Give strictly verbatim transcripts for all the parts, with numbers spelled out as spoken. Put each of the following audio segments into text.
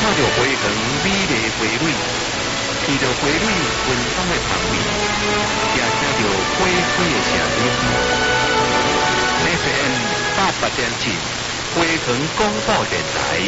看到花园美丽花蕊，闻到花蕊芬芳的香味，也听到花水的声音。F M 八八点七，花园广播电台。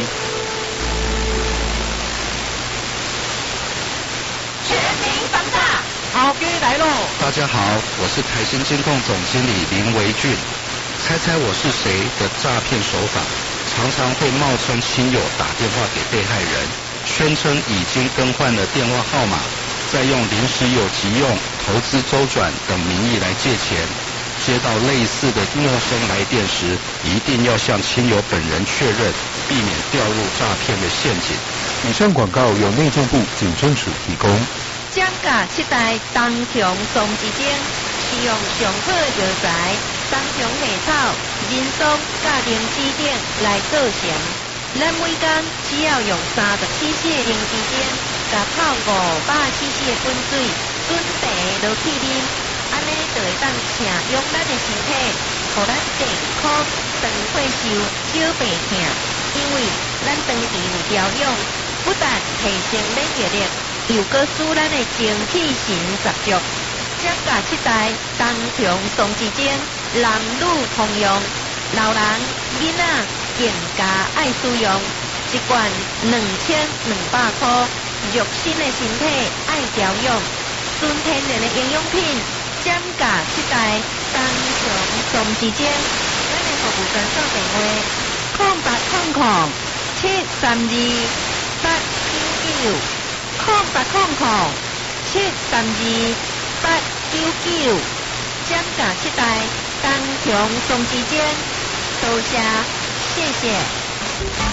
全民防诈， 好哥来喽！ 大家好，我是台新监控总经理林维俊。猜猜我是谁的诈骗手法，常常会冒称亲友打电话给被害人，宣称已经更换了电话号码，再用临时有急用、投资周转等名义来借钱。接到类似的陌生来电时，一定要向亲友本人确认，避免掉入诈骗的陷阱。 以上广告由内政部警政署提供。 涨价七代当强松之争，使用上好的药材，当强下草、人松、甲灵芝等来做成。咱每天只要用三十七支的灵芝精，甲泡五百七支的滚水，准茶落去啉，安尼就会当请用咱的身体，互咱健康、长退休、少病痛。因为咱长期有调养，不但提升免疫力，又搁使咱的精气神十足。涨价七代当强松之精，男女通用，老人、囡仔更加爱使用。一罐两千两百块，肉身的身体爱调养，纯天然的营养品。涨价七代当强松之精，咱的服务专线电话：空八空空七三二八九九，空八空空七三二八九九。涨价七代当强松之精，多谢，谢谢。